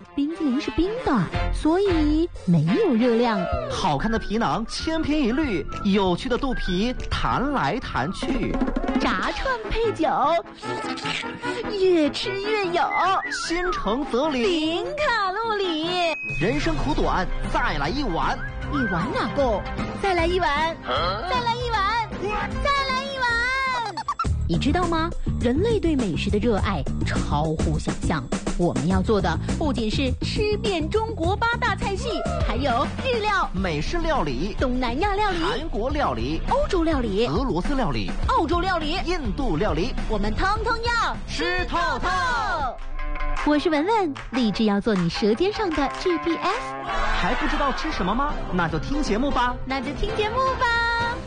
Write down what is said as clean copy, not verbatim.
冰淇淋是冰的，所以没有热量。 好看的皮囊千篇一律，有趣的肚皮弹来弹去。 炸串配酒，越吃越有， 心诚则灵， 零卡路里。 人生苦短，再来一碗。 一碗哪够？再来一碗，再来一碗，再来一碗。你知道吗？人类对美食的热爱超乎想象。我们要做的不仅是吃遍中国8大菜系，还有日料、 美式料理、 东南亚料理、 韩国料理、 欧洲料理、 俄罗斯料理、 澳洲料理、 印度料理， 我们通通要吃透透。 我是文文，立志要做你舌尖上的 GPS。 还不知道吃什么吗？那就听节目吧。 那就听节目吧。